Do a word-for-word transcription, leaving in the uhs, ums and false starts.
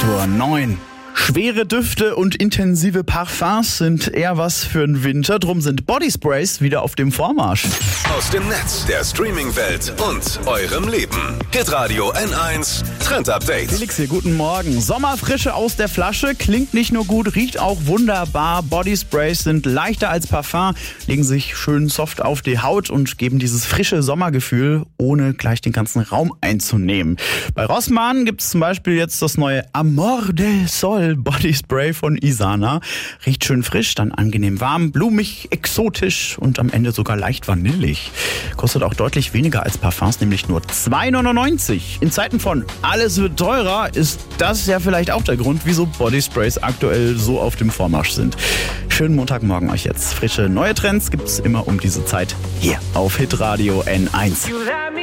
acht Uhr neun. Schwere Düfte und intensive Parfums sind eher was für den Winter. Drum sind Bodysprays wieder auf dem Vormarsch. Aus dem Netz, der Streaming-Welt und eurem Leben. Hitradio N eins Trend Update. Felix hier, guten Morgen. Sommerfrische aus der Flasche, klingt nicht nur gut, riecht auch wunderbar. Bodysprays sind leichter als Parfum, legen sich schön soft auf die Haut und geben dieses frische Sommergefühl, ohne gleich den ganzen Raum einzunehmen. Bei Rossmann gibt es zum Beispiel jetzt das neue Amor del Sol Bodyspray von Isana. Riecht schön frisch, dann angenehm warm, blumig, exotisch und am Ende sogar leicht vanillig. Kostet auch deutlich weniger als Parfums, nämlich nur zwei neunundneunzig. In Zeiten von alles wird teurer ist das ja vielleicht auch der Grund, wieso Bodysprays aktuell so auf dem Vormarsch sind. Schönen Montagmorgen euch jetzt. Frische neue Trends gibt's immer um diese Zeit hier auf Hitradio N eins.